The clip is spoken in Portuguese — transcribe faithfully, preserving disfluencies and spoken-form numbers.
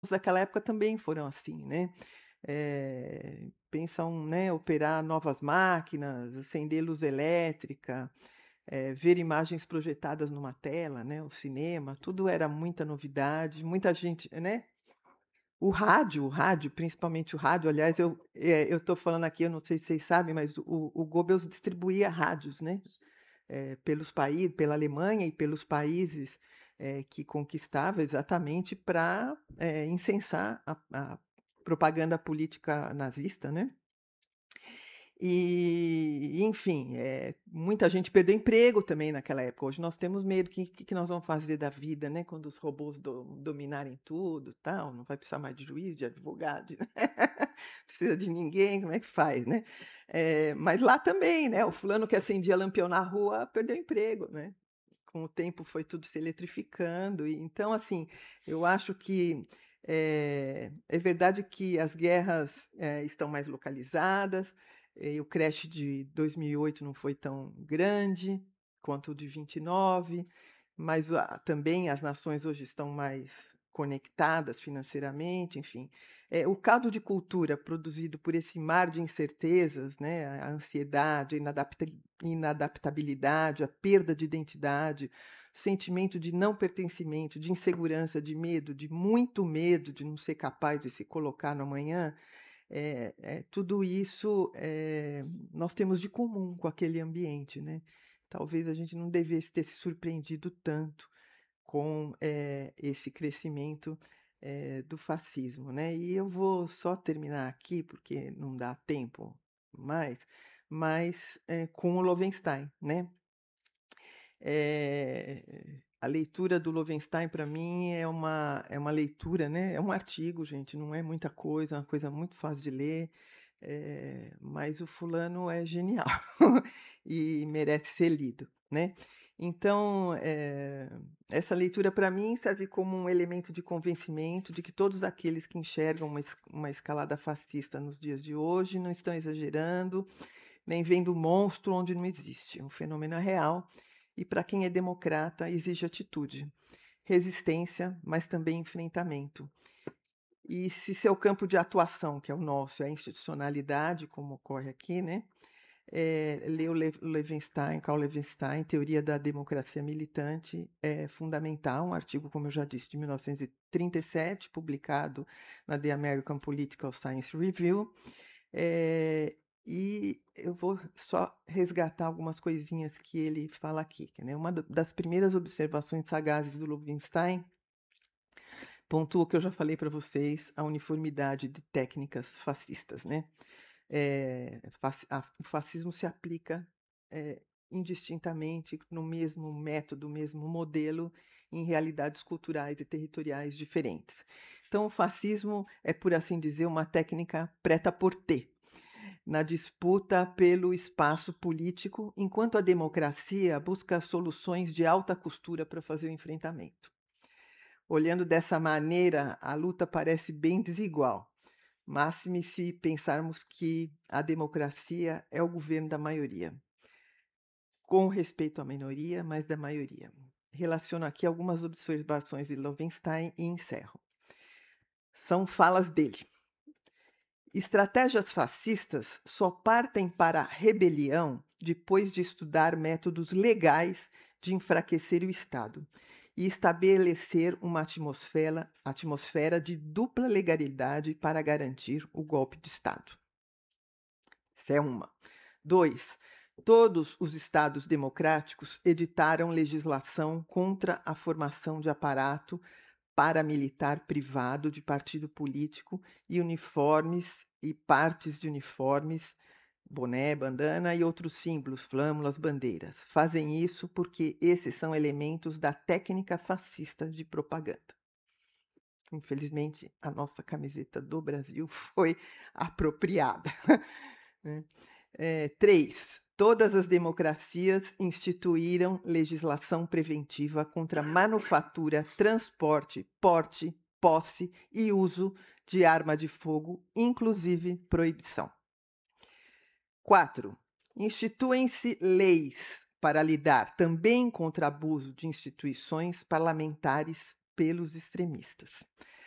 daquela época também foram assim, né? Eh, pensam, né, operar novas máquinas, acender luz elétrica, eh, ver imagens projetadas numa tela, né, o cinema, tudo era muita novidade, muita gente, né? O rádio, o rádio, principalmente o rádio, aliás, eu eh, eu estou falando aqui, eu não sei se vocês sabem, mas o o Goebbels distribuía rádios, né, eh, pelos países, pela Alemanha e pelos países, eh, que conquistava exatamente para incensar a a propaganda política nazista, né? E, enfim, eh, muita gente perdeu emprego também naquela época. Hoje nós temos medo, o que que que nós vamos fazer da vida, né, quando os robôs do dominarem tudo, tal, não vai precisar mais de juiz, de advogado, de precisa de ninguém, como é que faz, né? Eh, mas lá também, né, o fulano que acendia lampião na rua perdeu emprego, né? Com o tempo foi tudo se eletrificando, e então, assim, eu acho que é, é verdade que as guerras é, estão mais localizadas, e o crash de dois mil e oito não foi tão grande quanto o de vinte e nove, mas ah, também as nações hoje estão mais conectadas financeiramente, enfim. É, o caldo de cultura produzido por esse mar de incertezas, né, a ansiedade, a inadapta inadaptabilidade, a perda de identidade, o sentimento de não pertencimento, de insegurança, de medo, de muito medo de não ser capaz de se colocar no amanhã, é, é, tudo isso é, nós temos de comum com aquele ambiente, né? Talvez a gente não devesse ter se surpreendido tanto com é, esse crescimento é, do fascismo, né? E eu vou só terminar aqui, porque não dá tempo mais, mas é, com o Lowenstein, né? É, a leitura do Lowenstein, para mim, é uma, é uma leitura, né? É um artigo, gente, não é muita coisa, é uma coisa muito fácil de ler, é, mas o fulano é genial e merece ser lido, né? Então, é, essa leitura, para mim, serve como um elemento de convencimento de que todos aqueles que enxergam uma, uma escalada fascista nos dias de hoje não estão exagerando, nem vendo monstro onde não existe. O fenômeno é real e, para quem é democrata, exige atitude, resistência, mas também enfrentamento. E se seu campo de atuação, que é o nosso, é a institucionalidade, como ocorre aqui, né? É, ler o Levenstein, Carl Levenstein, Teoria da Democracia Militante, é fundamental, um artigo, como eu já disse, de mil novecentos e trinta e sete, publicado na The American Political Science Review. É, e eu vou só resgatar algumas coisinhas que ele fala aqui. Né? Uma das primeiras observações sagazes do Lowenstein pontua o que eu já falei para vocês, a uniformidade de técnicas fascistas. Né? É, a, o fascismo se aplica é, indistintamente no mesmo método, no mesmo modelo, em realidades culturais e territoriais diferentes. Então, o fascismo é, por assim dizer, uma técnica prêt-à-porter na disputa pelo espaço político, enquanto a democracia busca soluções de alta costura para fazer o enfrentamento. Olhando dessa maneira, a luta parece bem desigual, máxime se pensarmos que a democracia é o governo da maioria, com respeito à minoria, mas da maioria. Relaciono aqui algumas observações de Lowenstein e encerro. São falas dele. Estratégias fascistas só partem para a rebelião depois de estudar métodos legais de enfraquecer o Estado e estabelecer uma atmosfera, atmosfera de dupla legalidade para garantir o golpe de Estado. Essa é uma. Dois, todos os Estados democráticos editaram legislação contra a formação de aparato paramilitar privado de partido político e uniformes e partes de uniformes, boné, bandana e outros símbolos, flâmulas, bandeiras. Fazem isso porque esses são elementos da técnica fascista de propaganda. Infelizmente, a nossa camiseta do Brasil foi apropriada. É, três. Todas as democracias instituíram legislação preventiva contra manufatura, transporte, porte, posse e uso de arma de fogo, inclusive proibição. Quatro. Instituem-se leis para lidar também contra abuso de instituições parlamentares pelos extremistas.